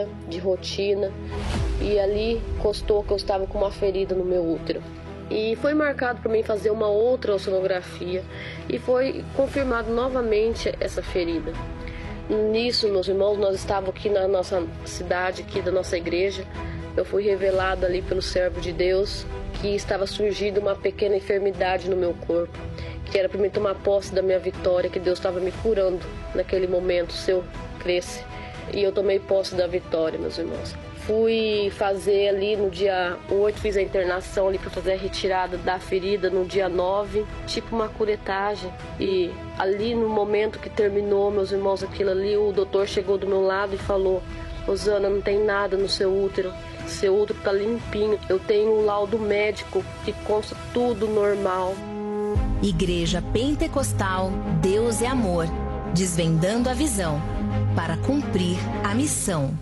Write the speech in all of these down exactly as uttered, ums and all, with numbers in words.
dia de rotina e ali constou que eu estava com uma ferida no meu útero. E foi marcado para mim fazer uma outra sonografia e foi confirmado novamente essa ferida. Nisso, meus irmãos, nós estávamos aqui na nossa cidade, aqui da nossa igreja. Eu fui revelado ali pelo servo de Deus que estava surgindo uma pequena enfermidade no meu corpo, que era para mim tomar posse da minha vitória, que Deus estava me curando naquele momento, se eu cresce. E eu tomei posse da vitória, meus irmãos. Fui fazer ali no dia oito, fiz a internação ali para fazer a retirada da ferida no dia nove, tipo uma curetagem. E ali no momento que terminou, meus irmãos, aquilo ali, o doutor chegou do meu lado e falou: Rosana, não tem nada no seu útero, seu útero tá limpinho. Eu tenho um laudo médico que consta tudo normal. Igreja Pentecostal Deus é Amor, desvendando a visão para cumprir a missão.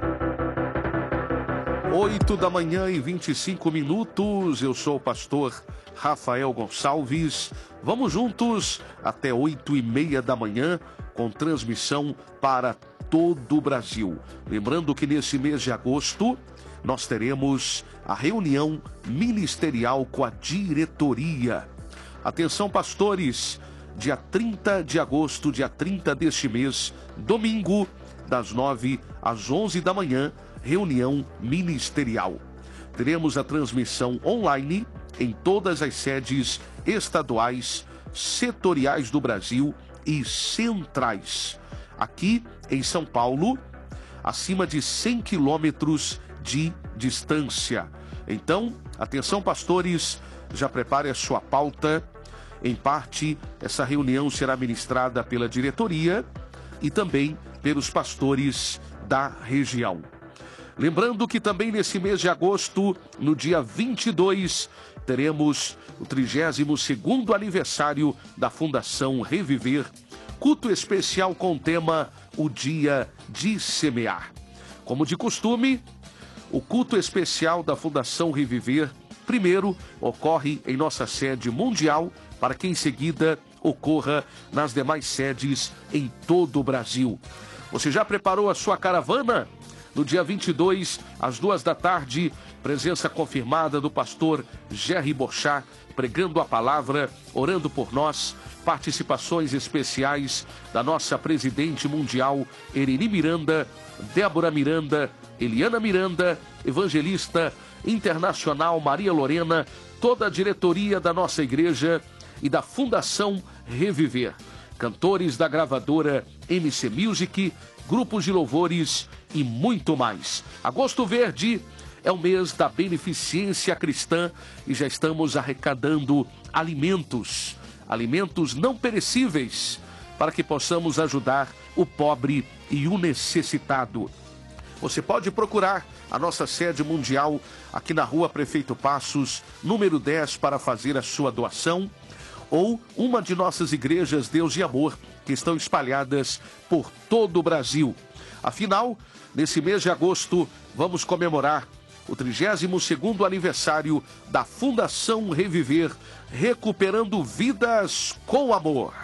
oito da manhã e vinte e cinco minutos, eu sou o pastor Rafael Gonçalves. Vamos juntos até oito e meia da manhã com transmissão para todo o Brasil. Lembrando que nesse mês de agosto nós teremos a reunião ministerial com a diretoria. Atenção, pastores, dia trinta de agosto, dia trinta deste mês, domingo, das nove às onze da manhã, reunião ministerial. Teremos a transmissão online em todas as sedes estaduais, setoriais do Brasil e centrais. Aqui em São Paulo, acima de cem quilômetros de distância. Então, atenção, pastores, já prepare a sua pauta. Em parte, essa reunião será ministrada pela diretoria e também pelos pastores da região. Lembrando que também nesse mês de agosto, no dia vinte e dois, teremos o trigésimo segundo aniversário da Fundação Reviver, culto especial com o tema O Dia de Semear. Como de costume, o culto especial da Fundação Reviver, primeiro, ocorre em nossa sede mundial, para que em seguida ocorra nas demais sedes em todo o Brasil. Você já preparou a sua caravana? No dia vinte e dois, às duas da tarde, presença confirmada do pastor Jerry Bochá, pregando a palavra, orando por nós, participações especiais da nossa presidente mundial, Ereni Miranda, Débora Miranda, Eliana Miranda, evangelista internacional Maria Lorena, toda a diretoria da nossa igreja e da Fundação Reviver, cantores da gravadora M C Music, grupos de louvores e muito mais. Agosto Verde é o mês da beneficência cristã e já estamos arrecadando alimentos, alimentos não perecíveis, para que possamos ajudar o pobre e o necessitado. Você pode procurar a nossa sede mundial aqui na Rua Prefeito Passos, número dez, para fazer a sua doação, ou uma de nossas igrejas Deus e Amor, que estão espalhadas por todo o Brasil. Afinal, nesse mês de agosto, vamos comemorar o trigésimo segundo aniversário da Fundação Reviver, recuperando vidas com amor.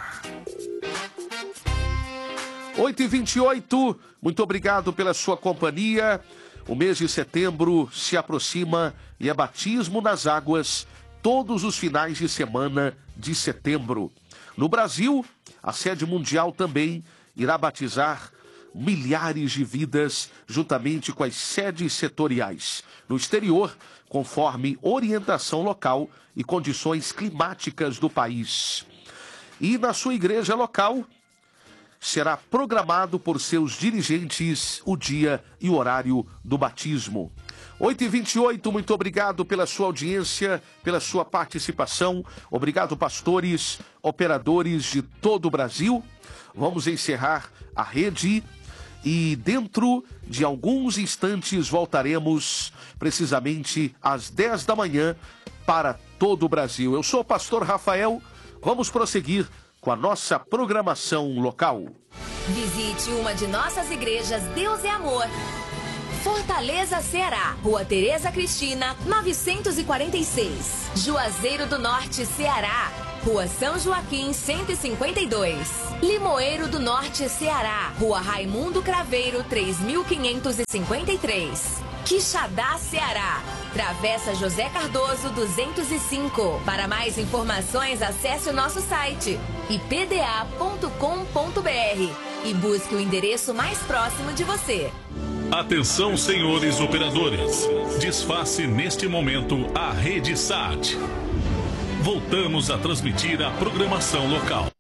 oito e vinte e oito, muito obrigado pela sua companhia. O mês de setembro se aproxima e é batismo nas águas todos os finais de semana de setembro. No Brasil, a sede mundial também irá batizar milhares de vidas juntamente com as sedes setoriais. No exterior, conforme orientação local e condições climáticas do país. E na sua igreja local, será programado por seus dirigentes o dia e o horário do batismo. oito e vinte e oito, muito obrigado pela sua audiência, pela sua participação. Obrigado, pastores, operadores de todo o Brasil. Vamos encerrar a rede e dentro de alguns instantes voltaremos precisamente às dez da manhã para todo o Brasil. Eu sou o pastor Rafael, vamos prosseguir com a nossa programação local. Visite uma de nossas igrejas Deus é Amor. Fortaleza, Ceará, Rua Tereza Cristina, novecentos e quarenta e seis. Juazeiro do Norte, Ceará. Rua São Joaquim, cento e cinquenta e dois. Limoeiro do Norte, Ceará, Rua Raimundo Craveiro, três mil quinhentos e cinquenta e três. Quixadá, Ceará, Travessa José Cardoso, duzentos e cinco. Para mais informações, acesse o nosso site i p d a ponto com ponto b r e busque o endereço mais próximo de você. Atenção, senhores operadores. Desface neste momento a Rede Sat. Voltamos a transmitir a programação local.